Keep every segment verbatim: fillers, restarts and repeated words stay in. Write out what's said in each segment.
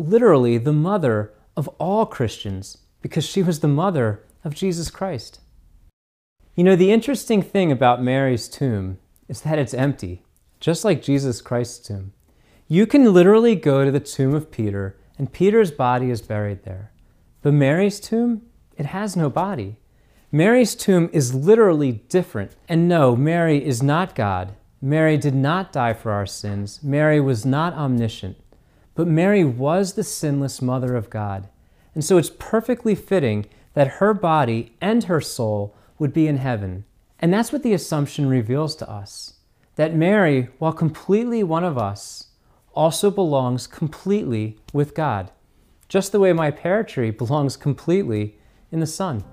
literally the mother of all Christians because she was the mother of Jesus Christ. You know, the interesting thing about Mary's tomb is that it's empty, just like Jesus Christ's tomb. You can literally go to the tomb of Peter, and Peter's body is buried there. But Mary's tomb, it has no body. Mary's tomb is literally different. And no, Mary is not God. Mary did not die for our sins. Mary was not omniscient. But Mary was the sinless mother of God. And so it's perfectly fitting that her body and her soul would be in heaven. And that's what the Assumption reveals to us, that Mary, while completely one of us, also belongs completely with God, just the way my pear tree belongs completely in the sun.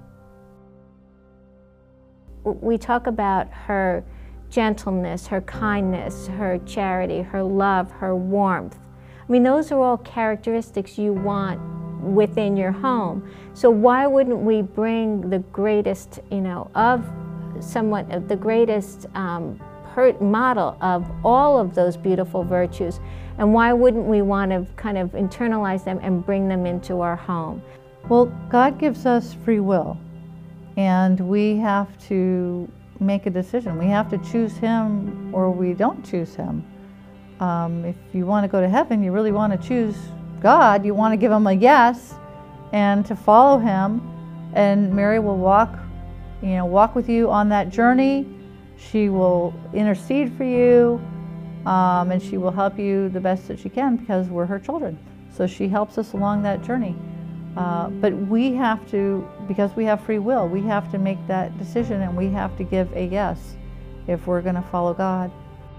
We talk about her gentleness, her kindness, her charity, her love, her warmth. I mean, those are all characteristics you want within your home. So why wouldn't we bring the greatest, you know, of somewhat of the greatest um, model of all of those beautiful virtues, and why wouldn't we want to kind of internalize them and bring them into our home? Well, God gives us free will, and we have to make a decision. We have to choose Him or we don't choose Him. Um, if you want to go to heaven, you really want to choose God. You want to give Him a yes and to follow Him, and Mary will walk, you know, walk with you on that journey. She will intercede for you, um, and she will help you the best that she can because we're her children. So she helps us along that journey. Uh, but we have to, because we have free will, we have to make that decision, and we have to give a yes if we're going to follow God.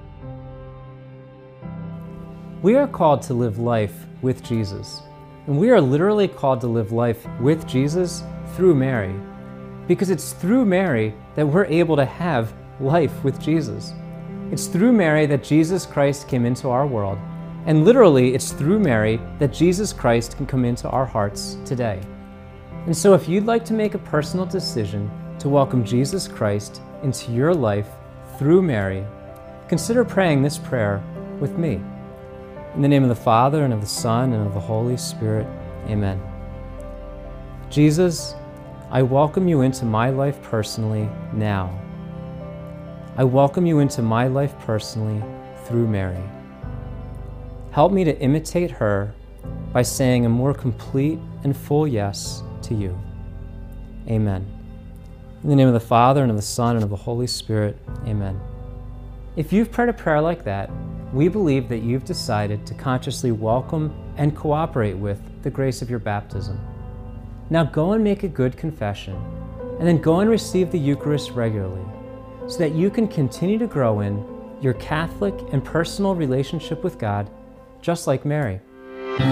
We are called to live life with Jesus. And we are literally called to live life with Jesus through Mary. Because it's through Mary that we're able to have life with Jesus. It's through Mary that Jesus Christ came into our world. And literally, it's through Mary that Jesus Christ can come into our hearts today. And so if you'd like to make a personal decision to welcome Jesus Christ into your life through Mary, consider praying this prayer with me. In the name of the Father, and of the Son, and of the Holy Spirit, amen. Jesus, I welcome you into my life personally now. I welcome you into my life personally through Mary. Help me to imitate her by saying a more complete and full yes to you. Amen. In the name of the Father, and of the Son, and of the Holy Spirit, amen. If you've prayed a prayer like that, we believe that you've decided to consciously welcome and cooperate with the grace of your baptism. Now go and make a good confession, and then go and receive the Eucharist regularly, so that you can continue to grow in your Catholic and personal relationship with God, just like Mary.